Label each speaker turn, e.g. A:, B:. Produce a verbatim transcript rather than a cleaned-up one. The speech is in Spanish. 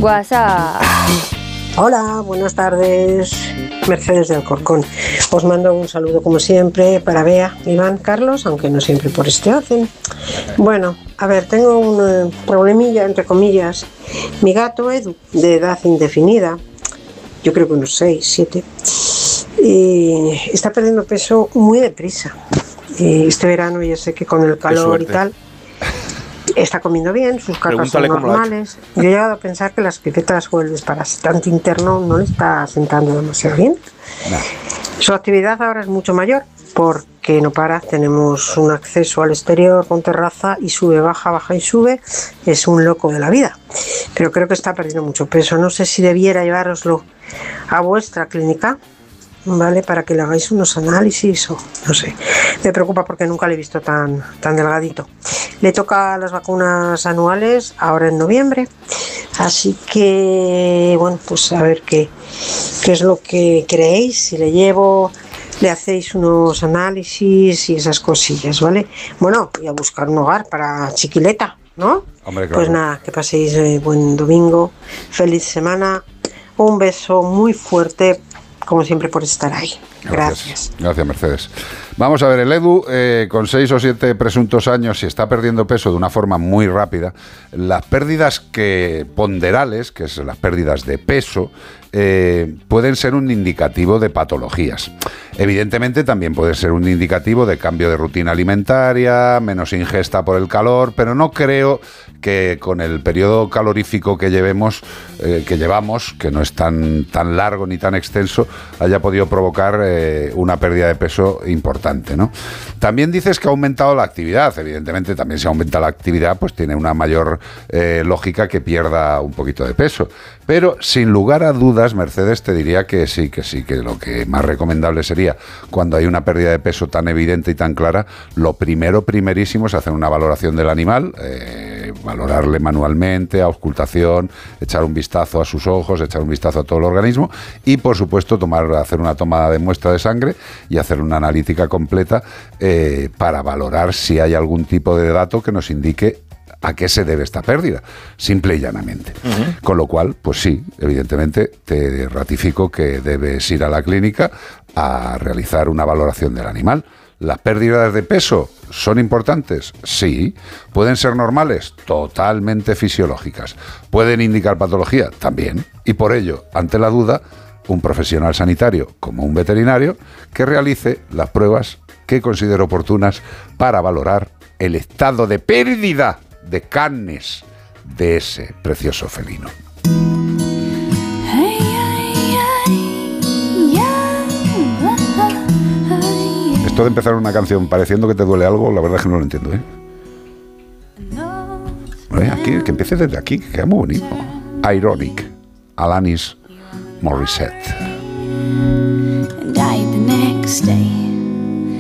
A: WhatsApp.
B: Hola, buenas tardes. Mercedes de Alcorcón. Os mando un saludo como siempre para Bea, Iván, Carlos, aunque no siempre por este orden. Bueno, a ver, tengo un eh, problemilla, entre comillas. Mi gato Edu, de edad indefinida, yo creo que unos seis, siete, y está perdiendo peso muy deprisa. Y este verano ya sé que con el calor y tal está comiendo bien, sus cacas son normales. Yo he llegado a pensar que las pipetas o el desparasitante interno no le está sentando demasiado bien. No. Su actividad ahora es mucho mayor porque no para, tenemos un acceso al exterior con terraza y sube, baja, baja y sube. Es un loco de la vida, pero creo que está perdiendo mucho peso. No sé si debiera llevároslo a vuestra clínica, ¿vale? Para que le hagáis unos análisis o no sé. Me preocupa porque nunca le he visto tan, tan delgadito. Le toca las vacunas anuales ahora en noviembre. Así que, bueno, pues a ver qué, qué es lo que creéis. Si le llevo, le hacéis unos análisis y esas cosillas, ¿vale? Bueno, voy a buscar un hogar para Chiquileta, ¿no? Hombre, claro. Pues nada, que paséis eh, buen domingo, feliz semana. Un beso muy fuerte, como siempre, por estar ahí. Gracias.
C: Gracias, Gracias Mercedes. Vamos a ver, el Edu, eh, con seis o siete presuntos años, si está perdiendo peso de una forma muy rápida, las pérdidas que ponderales, que es las pérdidas de peso, eh, pueden ser un indicativo de patologías. Evidentemente también puede ser un indicativo de cambio de rutina alimentaria, menos ingesta por el calor, pero no creo que con el periodo calorífico que llevemos, eh, que llevamos, que no es tan, tan largo ni tan extenso, haya podido provocar eh, una pérdida de peso importante, ¿no? También dices que ha aumentado la actividad. Evidentemente también si aumenta la actividad, pues tiene una mayor eh, lógica que pierda un poquito de peso. Pero sin lugar a dudas, Mercedes, te diría que sí, que sí, que lo que más recomendable sería, cuando hay una pérdida de peso tan evidente y tan clara, lo primero, primerísimo es hacer una valoración del animal, eh, valorarle manualmente, auscultación, echar un vistazo a sus ojos, echar un vistazo a todo el organismo y, por supuesto, tomar, hacer una toma de muestra de sangre y hacer una analítica completa eh, para valorar si hay algún tipo de dato que nos indique a qué se debe esta pérdida, simple y llanamente. Uh-huh. Con lo cual, pues sí, evidentemente te ratifico que debes ir a la clínica a realizar una valoración del animal. ¿Las pérdidas de peso son importantes? Sí. ¿Pueden ser normales? Totalmente fisiológicas. ¿Pueden indicar patología? También. Y por ello, ante la duda, un profesional sanitario, como un veterinario, que realice las pruebas que considere oportunas para valorar el estado de pérdida de carnes de ese precioso felino. Esto de empezar una canción pareciendo que te duele algo, la verdad es que no lo entiendo, ¿eh? ¿Eh? Aquí, que empiece desde aquí, que queda muy bonito. Ironic, Alanis Morissette. And died the next day.